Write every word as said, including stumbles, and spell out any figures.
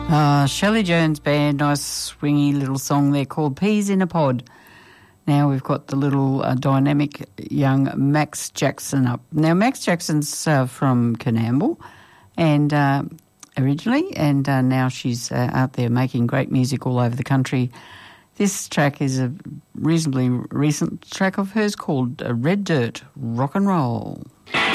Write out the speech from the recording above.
Uh, Shelley Jones Band, nice swingy little song there called Peas in a Pod. Now we've got the little uh, dynamic young Max Jackson up. Now Max Jackson's uh, from Coonamble and uh, originally, and uh, now she's uh, out there making great music all over the country. This track is a reasonably recent track of hers called uh, Red Dirt Rock and Roll.